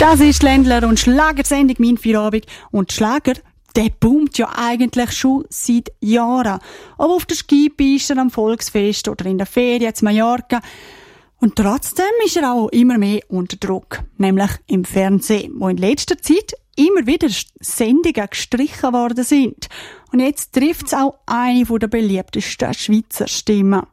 Das ist die Ländler- und Schlagersendung «Mein Feierabend». Und Schlager, der boomt ja eigentlich schon seit Jahren. Ob auf der Skipiste, am Volksfest oder in der Ferien zu Mallorca. Und trotzdem ist er auch immer mehr unter Druck. Nämlich im Fernsehen, wo in letzter Zeit immer wieder Sendungen gestrichen worden sind. Und jetzt trifft es auch eine der beliebtesten Schweizer Stimmen.